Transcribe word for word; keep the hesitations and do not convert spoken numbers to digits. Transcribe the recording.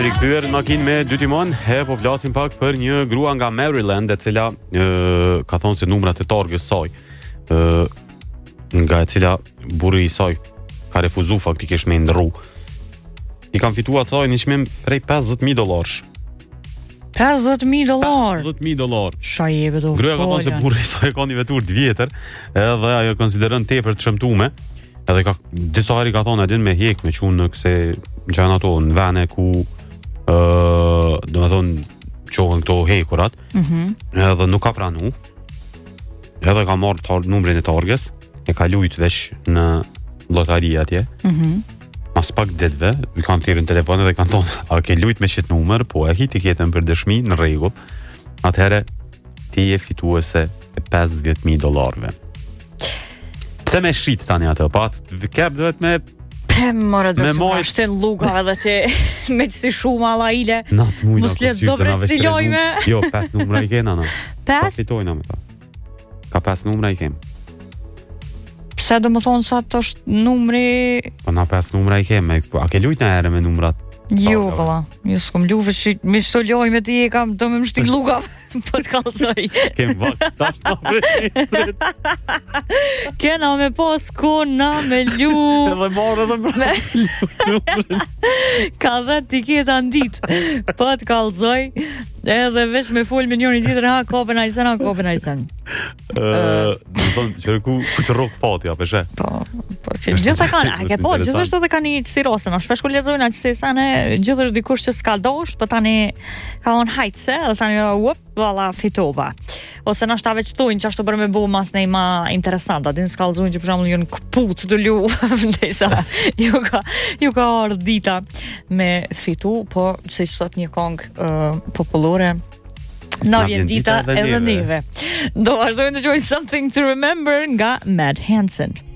rikthyer në makinë me dy timon. He po flasim pak për një grua nga Maryland, e cila e, ka thonë se numrat e targës saj, e, nga e cila burri i saj ka refuzu faktikisht me ndrru. I kanë fituar saj një çmim prej pesëdhjetë mijë dollarësh. pesëdhjetë mijë dollar. pesëdhjetë mijë dollar. Sa jeve do. Gruaja ka thonë se burri i saj ka një vetur të vjetër, edhe ajo konsideron tepër të shëmtuar. Edhe ka disa herë ka thonë atë me hek me çun në këse gjanë ato në vene ku Uh, do me thonë qohën këto hekurat, Mhm. edhe nuk ka pranu, edhe ka marrë tar- numrin e targës, e ka lujt vesh në lotari atje. Mhm. Mas pak ditëve i kanë thirrë në telefon dhe kanë thonë, a ke lujt me shit numër? Po, e ki tiketën për dëshmi në rregull. Atëherë ti je fituese e pesëdhjetë mijë dollarëve. Pse me shit tani atë? Pa, kep duhet me Pe mora do Me të moj- shten luga edhe ti me si shumë alla ile. Nas mujna. Mos le të dobre si lojme. Jo, pesë numra i kena na. Pa Pes? fitojna me ta. Ka pesë numra i kem. Pse do më thonë sa të është numri. Po na pesë numra i kem. me- A ke lujt në herë me numrat? Jo, Targave? valla. Jo s'kom luve që me shto lojme ti e kam do me më shtik luga. Po të kallëzoj. Kem vakt tash na registrit. Kena me pas kona me lu. Edhe marrë edhe mbra. Ka dhe tiketa në ditë. Po të kallëzoj. Edhe veç me fol me njëri tjetër, ha kopën ajsen, ha kopën ajsen. Ë, do të thonë që ku ku të rrok fati apo she. Po, po që gjithë kanë, a ke po, gjithashtu edhe kanë një si roste, më shpesh kur lexojnë atë se sa ne gjithë është dikush që s'ka dosh, po tani ka on hajtse, dhe tani up, valla fitova. Ose na shtave që thujnë që ashtu për me bu mas nej ma interesant, atin s'ka lëzojnë që për shembull ju në këpuc të lu, ndesa ju ka ju ka ardhur dita me fitu, po siç thot një këngë uh, popullore, na vjen dita edhe neve. Do vazhdojmë të dëgjojmë Something to Remember nga Mad Hansen.